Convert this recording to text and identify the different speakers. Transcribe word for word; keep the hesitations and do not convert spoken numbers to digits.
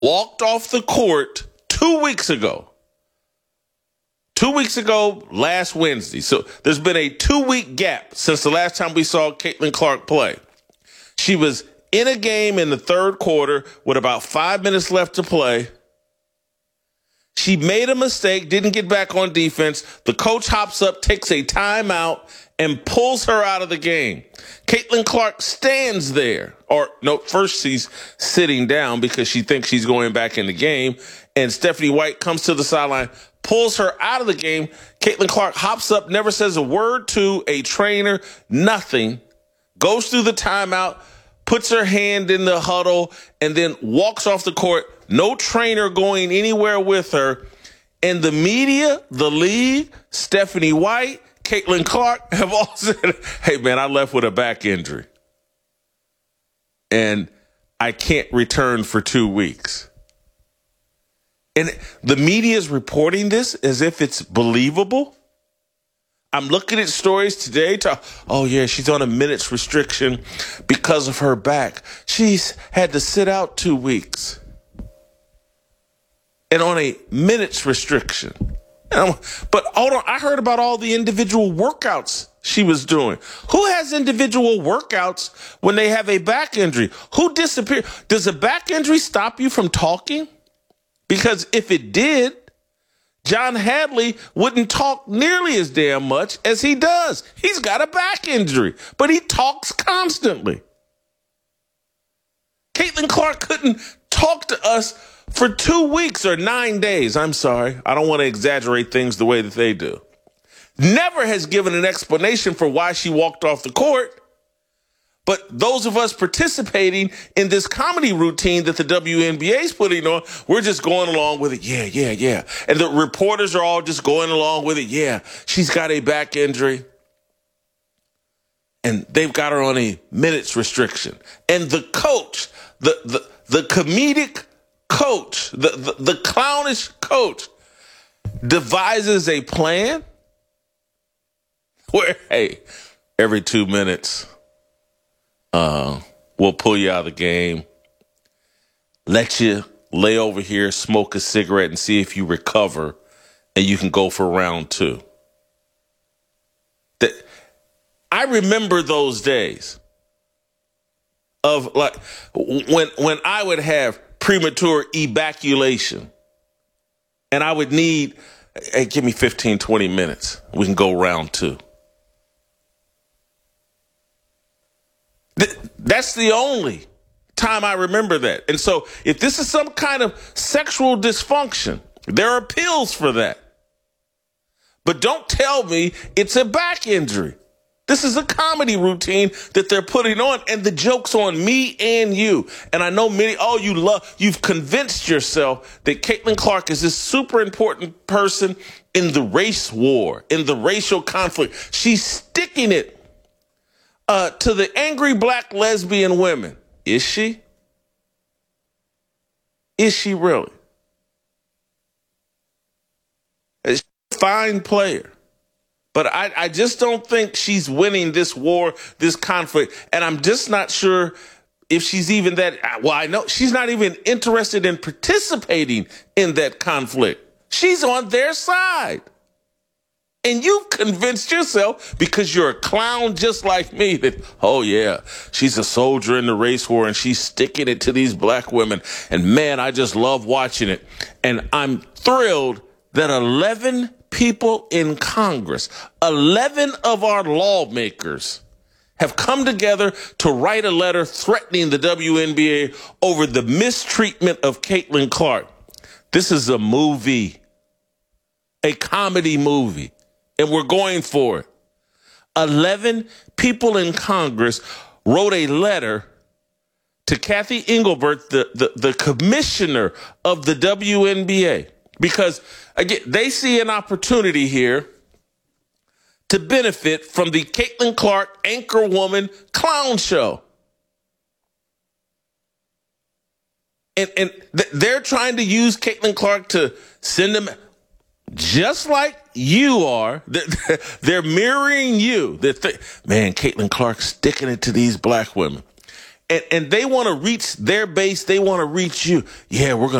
Speaker 1: walked off the court two weeks ago. Two weeks ago, last Wednesday. So there's been a two-week gap since the last time we saw Caitlin Clark play. She was in a game in the third quarter with about five minutes left to play. She made a mistake, didn't get back on defense. The coach hops up, takes a timeout, and pulls her out of the game. Caitlin Clark stands there. Or, no, first she's sitting down because she thinks she's going back in the game. And Stephanie White comes to the sideline, pulls her out of the game. Caitlin Clark hops up, never says a word to a trainer, nothing. Goes through the timeout, puts her hand in the huddle, and then walks off the court. No trainer going anywhere with her. And the media, the league, Stephanie White, Caitlin Clark have all said, hey, man, I left with a back injury. And I can't return for two weeks. And the media is reporting this as if it's believable. I'm looking at stories today to, oh, yeah, she's on a minutes restriction because of her back. She's had to sit out two weeks. And on a minutes restriction. But hold on, I heard about all the individual workouts she was doing. Who has individual workouts when they have a back injury? Who disappeared? Does a back injury stop you from talking? Because if it did, John Hadley wouldn't talk nearly as damn much as he does. He's got a back injury, but he talks constantly. Caitlin Clark couldn't talk to us for two weeks or nine days. I'm sorry. I don't want to exaggerate things the way that they do. Never has given an explanation for why she walked off the court. But those of us participating in this comedy routine that the W N B A is putting on, we're just going along with it. Yeah, yeah, yeah. And the reporters are all just going along with it. Yeah, she's got a back injury. And they've got her on a minutes restriction. And the coach, the the, the comedic coach, the, the, the clownish coach, devises a plan where, hey, every two minutes, uh, we'll pull you out of the game, let you lay over here, smoke a cigarette, and see if you recover, and you can go for round two. That I remember those days of like when when I would have premature evacuation and I would need, hey, give me fifteen, twenty minutes. We can go round two. Th- that's the only time I remember that. And so if this is some kind of sexual dysfunction, there are pills for that. But don't tell me it's a back injury. This is a comedy routine that they're putting on, and the joke's on me and you. And I know many, oh, you love, you've convinced yourself that Caitlin Clark is this super important person in the race war, in the racial conflict. She's sticking it uh, to the angry black lesbian women. Is she? Is she really? She's a fine player. But I, I just don't think she's winning this war, this conflict. And I'm just not sure if she's even that. Well, I know she's not even interested in participating in that conflict. She's on their side. And you've convinced yourself, because you're a clown just like me, that, oh, yeah, she's a soldier in the race war and she's sticking it to these black women. And, man, I just love watching it. And I'm thrilled that eleven people in Congress, eleven of our lawmakers, have come together to write a letter threatening the W N B A over the mistreatment of Caitlin Clark. This is a movie, a comedy movie, and we're going for it. eleven people in Congress wrote a letter to Kathy Engelbert, the, the, the commissioner of the W N B A, because, again, they see an opportunity here to benefit from the Caitlin Clark anchor woman clown show. And, and th- they're trying to use Caitlin Clark to send them, just like you are. They're, they're mirroring you. They're th- Man, Caitlin Clark sticking it to these black women. and, and they want to reach their base. They want to reach you. Yeah, we're going